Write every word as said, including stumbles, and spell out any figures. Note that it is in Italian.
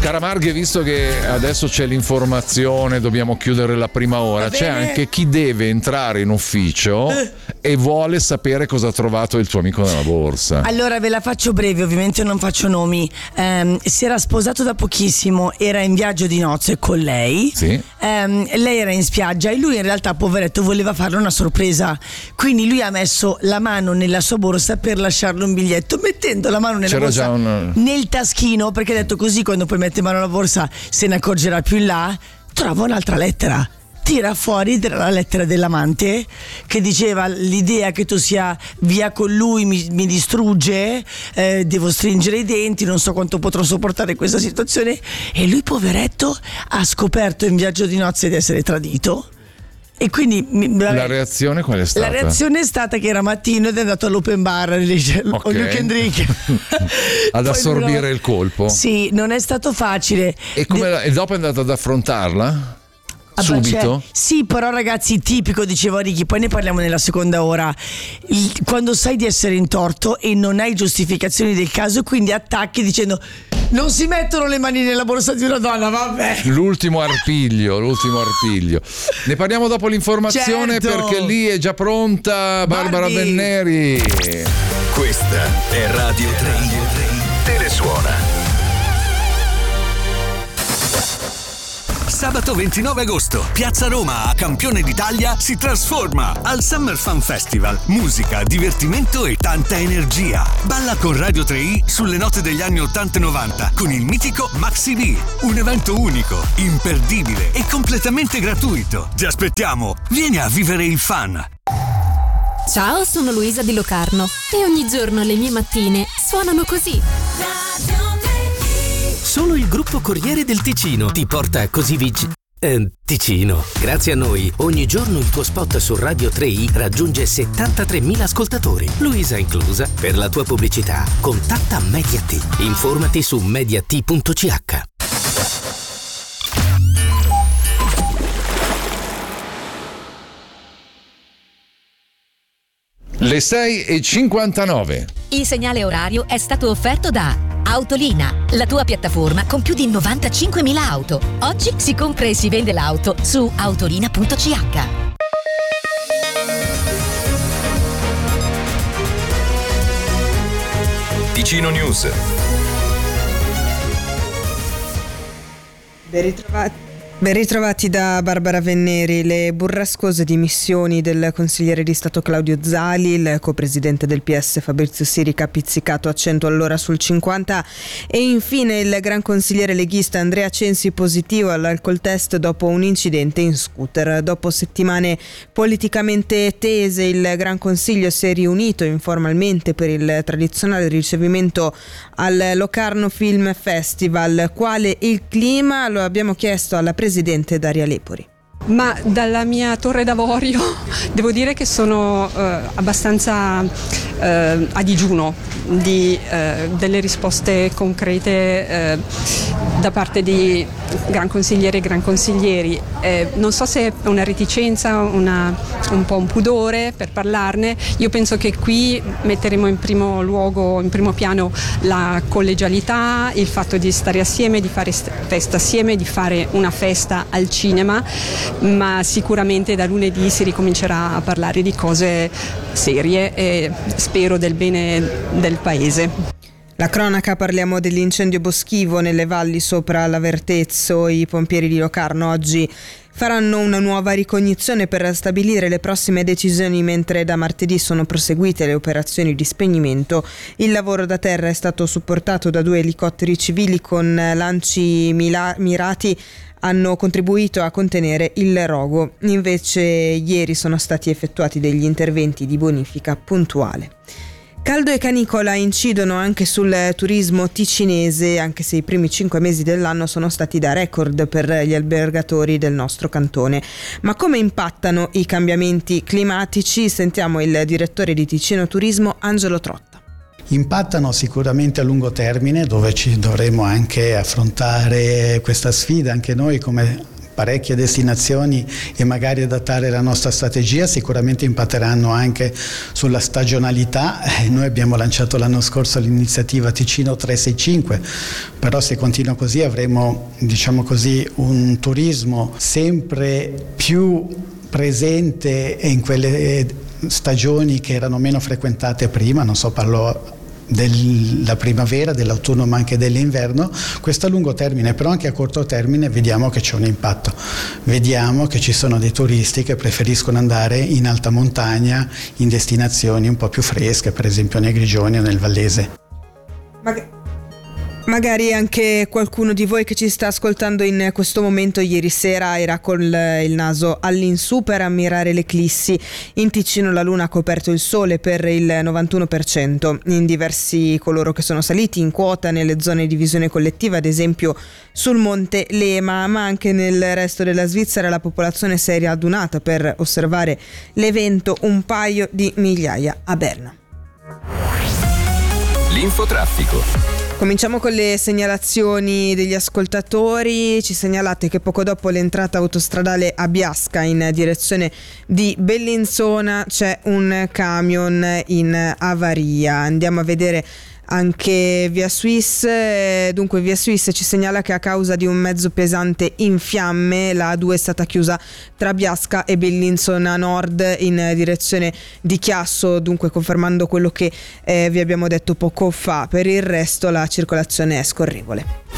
Caramarghe, visto che adesso c'è l'informazione, dobbiamo chiudere la prima ora, c'è anche chi deve entrare in ufficio e vuole sapere cosa ha trovato il tuo amico nella borsa. Allora ve la faccio breve, ovviamente non faccio nomi. Um, si era sposato da pochissimo, era in viaggio di nozze con lei. Sì. Um, lei era in spiaggia e lui in realtà, poveretto, voleva farle una sorpresa. Quindi lui ha messo la mano nella sua borsa per lasciarle un biglietto, mettendo la mano nella C'era borsa già un... nel taschino, perché ha detto così quando poi mette mano alla borsa se ne accorgerà più in là. Trova un'altra lettera, tira fuori la lettera dell'amante che diceva: l'idea che tu sia via con lui mi, mi distrugge, eh, devo stringere i denti, non so quanto potrò sopportare questa situazione. E lui, poveretto, ha scoperto in viaggio di nozze di essere tradito. E quindi vabbè, la reazione qual è stata? La reazione è stata che era mattino ed è andato all'open bar e dice: okay. All you can drink. Ad assorbire però, il colpo. Sì, non è stato facile. E, come De- la, e dopo è andato ad affrontarla? Subito? Cioè, sì, però ragazzi, tipico, diceva Ricky, poi ne parliamo nella seconda ora. Il, quando sai di essere in torto e non hai giustificazioni del caso, quindi attacchi dicendo: non si mettono le mani nella borsa di una donna, vabbè. L'ultimo arpiglio, l'ultimo arpiglio. Ne parliamo dopo l'informazione, certo. Perché lì è già pronta Barbara Barbie. Venneri. Questa è Radio tre. Telesuona. Sabato ventinove agosto, Piazza Roma a Campione d'Italia si trasforma al Summer Fun Festival. Musica, divertimento e tanta energia. Balla con Radio tre i sulle note degli anni ottanta e novanta con il mitico Maxi B. Un evento unico, imperdibile e completamente gratuito. Ti aspettiamo, vieni a vivere il fun. Ciao, sono Luisa Di Locarno e ogni giorno le mie mattine suonano così. Solo il gruppo Corriere del Ticino ti porta così vicino. Eh, Ticino. Grazie a noi, ogni giorno il tuo spot su Radio tre i raggiunge settantatremila ascoltatori. Luisa inclusa. Per la tua pubblicità, contatta Mediat. Informati su mediat punto c h. Le sei e cinquantanove. Il segnale orario è stato offerto da Autolina, la tua piattaforma con più di novantacinquemila auto. Oggi si compra e si vende l'auto su autolina punto c h. Ticino News. Ben ritrovati. Ben ritrovati da Barbara Venneri. Le burrascose dimissioni del consigliere di Stato Claudio Zali, il copresidente del P S Fabrizio Sirica pizzicato a cento all'ora sul cinquanta e infine il gran consigliere leghista Andrea Censi positivo all'alcol test dopo un incidente in scooter. Dopo settimane politicamente tese, il Gran Consiglio si è riunito informalmente per il tradizionale ricevimento al Locarno Film Festival. Quale il clima? Lo abbiamo chiesto alla presidente Presidente Daria Lepori. Ma dalla mia torre d'avorio devo dire che sono eh, abbastanza eh, a digiuno di eh, delle risposte concrete eh, da parte di gran consiglieri e gran consiglieri. Eh, non so se è una reticenza, una, un po' un pudore per parlarne. Io penso che qui metteremo in primo luogo, in primo piano la collegialità, il fatto di stare assieme, di fare festa assieme, di fare una festa al cinema, ma sicuramente da lunedì si ricomincerà a parlare di cose serie e spero del bene del paese. La cronaca, parliamo dell'incendio boschivo nelle valli sopra l'Avertezzo. I pompieri di Locarno oggi faranno una nuova ricognizione per stabilire le prossime decisioni, mentre da martedì sono proseguite le operazioni di spegnimento. Il lavoro da terra è stato supportato da due elicotteri civili con lanci mila- mirati hanno contribuito a contenere il rogo. Invece ieri sono stati effettuati degli interventi di bonifica puntuale. Caldo e canicola incidono anche sul turismo ticinese, anche se i primi cinque mesi dell'anno sono stati da record per gli albergatori del nostro cantone. Ma come impattano i cambiamenti climatici? Sentiamo il direttore di Ticino Turismo, Angelo Trotta. Impattano sicuramente a lungo termine, dove ci dovremo anche affrontare questa sfida anche noi come parecchie destinazioni e magari adattare la nostra strategia. Sicuramente impatteranno anche sulla stagionalità. Noi abbiamo lanciato l'anno scorso l'iniziativa Ticino trecentosessantacinque, però se continua così avremo, diciamo così, un turismo sempre più presente in quelle stagioni che erano meno frequentate prima, non so, parlo della primavera, dell'autunno ma anche dell'inverno. Questo a lungo termine, però anche a corto termine vediamo che c'è un impatto, vediamo che ci sono dei turisti che preferiscono andare in alta montagna, in destinazioni un po' più fresche, per esempio nei Grigioni o nel Vallese. Ma... Magari anche qualcuno di voi che ci sta ascoltando in questo momento ieri sera era con il naso all'insù per ammirare l'eclissi. In Ticino la luna ha coperto il sole per il novantuno per cento. In diversi coloro che sono saliti in quota nelle zone di visione collettiva, ad esempio sul monte Lema, ma anche nel resto della Svizzera la popolazione si è riadunata per osservare l'evento, un paio di migliaia a Berna. L'infotraffico. Cominciamo con le segnalazioni degli ascoltatori. Ci segnalate che poco dopo l'entrata autostradale a Biasca in direzione di Bellinzona c'è un camion in avaria. Andiamo a vedere anche via Swiss. Dunque via Swiss ci segnala che a causa di un mezzo pesante in fiamme la A due è stata chiusa tra Biasca e Bellinzona Nord in direzione di Chiasso, dunque confermando quello che eh, vi abbiamo detto poco fa. Per il resto la circolazione è scorrevole.